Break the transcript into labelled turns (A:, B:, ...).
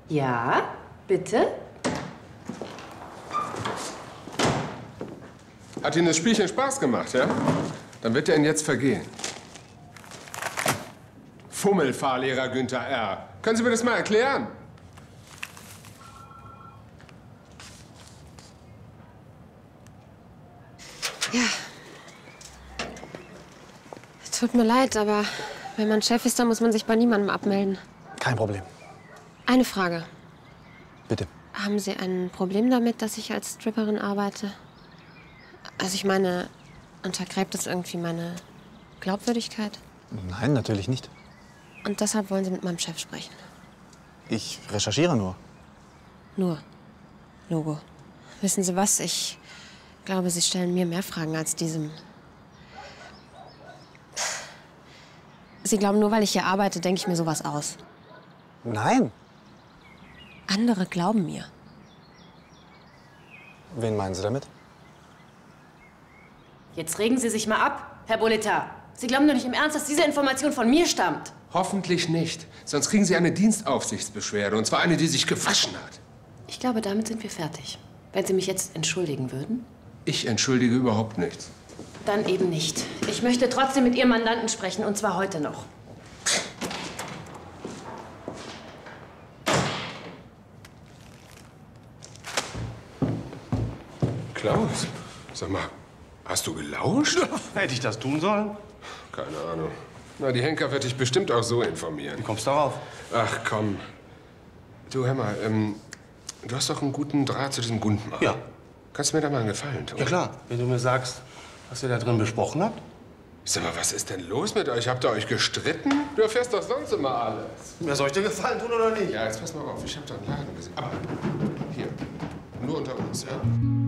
A: Ja, bitte?
B: Hat Ihnen das Spielchen Spaß gemacht, ja? Dann wird er Ihnen jetzt vergehen. Fummelfahrlehrer Günther R. Können Sie mir das mal erklären?
C: Ja. Tut mir leid, aber wenn man Chef ist, dann muss man sich bei niemandem abmelden.
D: Kein Problem.
C: Eine Frage.
D: Bitte.
C: Haben Sie ein Problem damit, dass ich als Stripperin arbeite? Also ich meine, untergräbt das irgendwie meine Glaubwürdigkeit?
D: Nein, natürlich nicht.
C: Und deshalb wollen Sie mit meinem Chef sprechen?
D: Ich recherchiere nur.
C: Nur. Logo. Wissen Sie was? Ich glaube, Sie stellen mir mehr Fragen als diesem. Sie glauben, nur weil ich hier arbeite, denke ich mir sowas aus.
D: Nein.
C: Andere glauben mir.
D: Wen meinen Sie damit?
A: Jetzt regen Sie sich mal ab, Herr Boleta. Sie glauben doch nicht im Ernst, dass diese Information von mir stammt.
B: Hoffentlich nicht. Sonst kriegen Sie eine Dienstaufsichtsbeschwerde. Und zwar eine, die sich gewaschen hat.
A: Ich glaube, damit sind wir fertig. Wenn Sie mich jetzt entschuldigen würden?
B: Ich entschuldige überhaupt nichts.
A: Dann eben nicht. Ich möchte trotzdem mit Ihrem Mandanten sprechen, und zwar heute noch.
B: Klaus, sag mal, hast du gelauscht?
E: Hätte ich das tun sollen?
B: Keine Ahnung. Na, die Henker wird dich bestimmt auch so informieren.
E: Wie kommst du darauf?
B: Ach, komm. Du, hör mal, du hast doch einen guten Draht zu diesem Gundmar.
E: Ja.
B: Kannst du mir da mal einen Gefallen tun?
E: Ja klar, wenn du mir sagst, was ihr da drin besprochen habt.
B: Sag mal, was ist denn los mit euch? Habt ihr euch gestritten? Du erfährst doch sonst immer alles.
E: Ja, soll ich dir Gefallen tun oder nicht?
B: Ja, jetzt pass mal auf, ich hab da einen Laden gesehen. Aber hier, nur unter uns, ja?